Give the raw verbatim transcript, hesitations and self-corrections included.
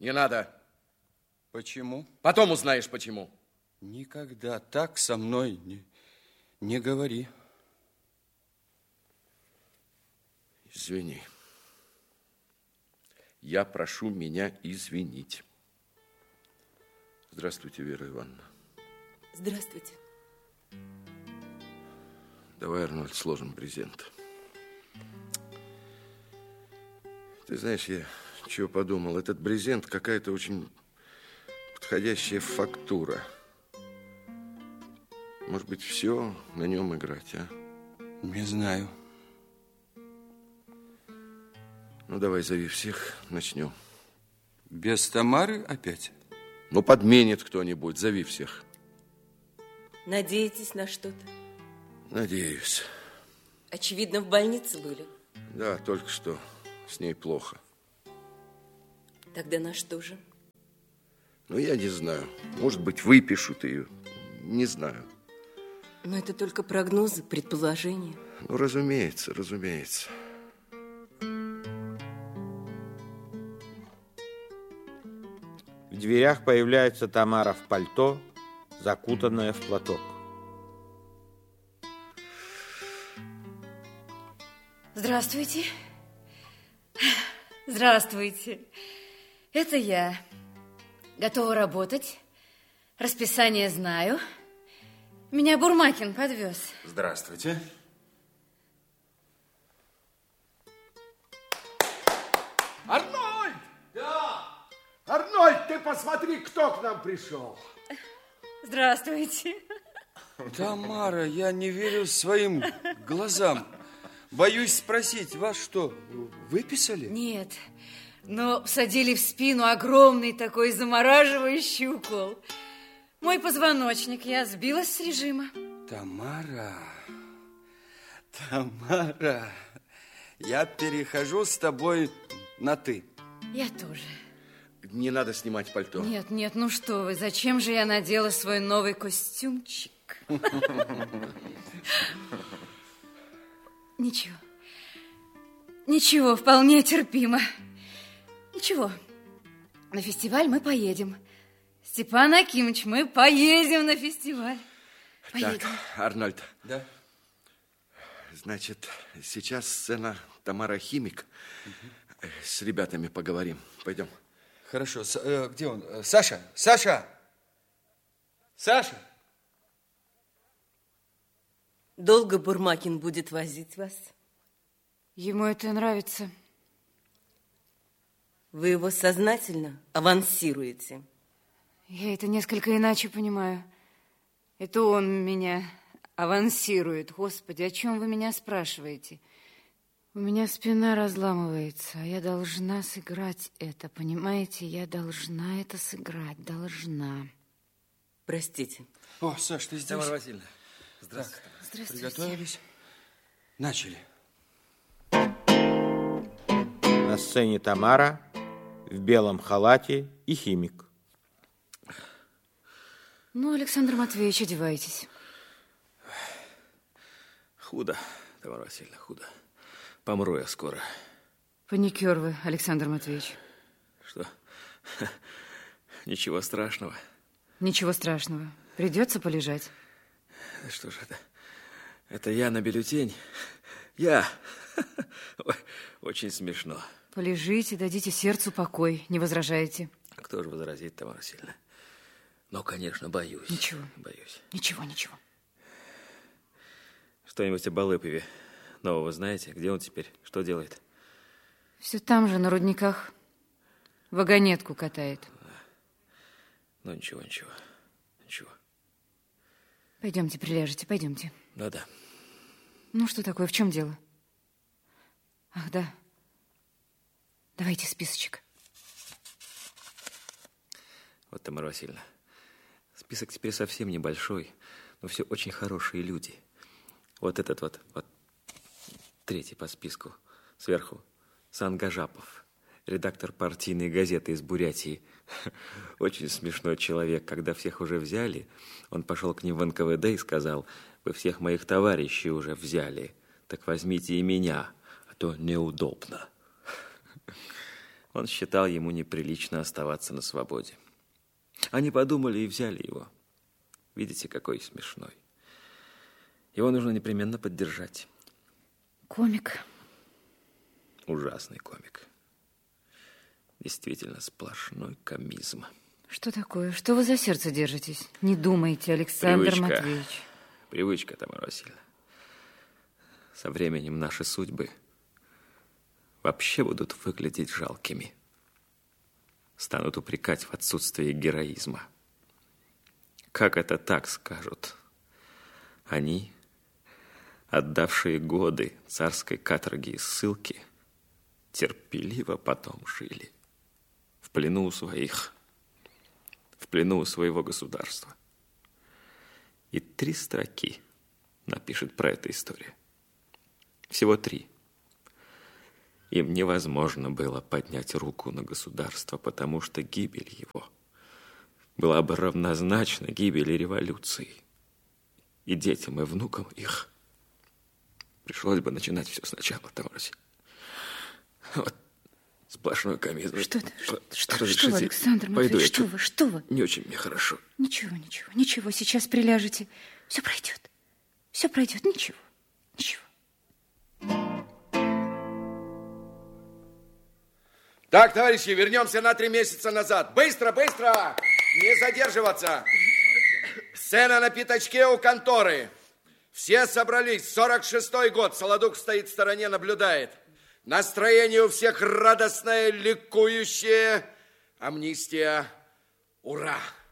Не надо. Почему? Потом узнаешь, почему. Никогда так со мной не, не говори. Извини. Я прошу меня извинить. Здравствуйте, Вера Ивановна. Здравствуйте. Давай, Арнольд, сложим брезент. Ты знаешь, я чего подумал? Этот брезент какая-то очень подходящая фактура. Может быть, все на нем играть, а? Не знаю. Ну, давай, зови всех, начнем. Без Тамары опять? Ну, подменит кто-нибудь, зови всех. Надеетесь на что-то? Надеюсь. Очевидно, в больнице были. Да, только что. С ней плохо. Тогда на что же? Ну, я не знаю. Может быть, выпишут ее. Не знаю. Но это только прогнозы, предположения. Ну, разумеется, разумеется. В дверях появляется Тамара в пальто, закутанная в платок. Здравствуйте. Здравствуйте. Это я. Готова работать. Расписание знаю. Меня Бурмакин подвез. Здравствуйте. Арнольд! Да! Арнольд, ты посмотри, кто к нам пришел. Здравствуйте. Тамара, я не верю своим глазам. Боюсь спросить, вас что, выписали? Нет, но всадили в спину огромный такой замораживающий укол. Мой позвоночник, я сбилась с режима. Тамара, Тамара, я перехожу с тобой на «ты». Я тоже. Не надо снимать пальто. Нет, нет, ну что вы, зачем же я надела свой новый костюмчик? Ничего. Ничего, вполне терпимо. Ничего. На фестиваль мы поедем. Степан Акимович, мы поедем на фестиваль. Поедем. Так, Арнольд. Да? Значит, сейчас сцена Тамара Химик. Угу. С ребятами поговорим. Пойдем. Хорошо. С, э, где он? Саша! Саша! Саша! Долго Бурмакин будет возить вас? Ему это нравится. Вы его сознательно авансируете? Я это несколько иначе понимаю. Это он меня авансирует. Господи, о чем вы меня спрашиваете? У меня спина разламывается, а я должна сыграть это, понимаете? Я должна это сыграть, должна. Простите. О, Саш, ты здесь? Тамара Васильевна, здравствуйте. Так, здравствуйте. Приготовились? Начали. На сцене Тамара в белом халате и Химик. Ну, Александр Матвеевич, одевайтесь. Худо, Тамара Васильевна, худо. Помру я скоро. Паникер вы, Александр Матвеевич. Что? Ничего страшного. Ничего страшного. Придется полежать. Что ж это? Это я на бюллетень? Я? Ой, очень смешно. Полежите, дадите сердцу покой. Не возражаете? Кто же возразит, Тамара Васильевна? Ну, конечно, боюсь. Ничего. Боюсь. Ничего, ничего. Что-нибудь о Балыпове нового знаете? Где он теперь? Что делает? Все там же, на рудниках. Вагонетку катает. Ну, ничего, ничего. Ничего. Пойдемте, приляжете, пойдемте. Да-да. Ну, что такое, в чем дело? Ах, да. Давайте списочек. Вот, Тамара Васильевна, список теперь совсем небольшой, но все очень хорошие люди. Вот этот вот, вот третий по списку, сверху, Сангажапов, редактор партийной газеты из Бурятии. Очень смешной человек. Когда всех уже взяли, он пошел к ним в эн ка вэ дэ и сказал: вы всех моих товарищей уже взяли, так возьмите и меня, а то неудобно. Он считал, ему неприлично оставаться на свободе. Они подумали и взяли его. Видите, какой смешной. Его нужно непременно поддержать. Комик. Ужасный комик. Действительно сплошной комизм. Что такое? Что вы за сердце держитесь? Не думайте, Александр Привычка. Матвеевич. Привычка, Тамара Васильевна. Со временем наши судьбы вообще будут выглядеть жалкими. Станут упрекать в отсутствии героизма. Как это так, скажут? Они, отдавшие годы царской каторги и ссылки, терпеливо потом жили в плену у своих, в плену у своего государства. И три строки напишет про эту историю. Всего три. Им невозможно было поднять руку на государство, потому что гибель его была бы равнозначна гибели революции. И детям, и внукам их пришлось бы начинать все сначала, Тамара Васильевна. Вот сплошной комизм. Что это? Что, что, Разрешите, что вы, Александр пойду Матвеевич, я что чуть- вы, что вы? Не очень мне хорошо. Ничего, ничего, ничего, сейчас приляжете. Все пройдет. Все пройдет, ничего, ничего. Так, товарищи, вернемся на три месяца назад. Быстро, быстро! Не задерживаться. Сцена на пятачке у конторы. Все собрались. сорок шестой год. Солодух стоит в стороне, наблюдает. Настроение у всех радостное, ликующее. Амнистия. Ура!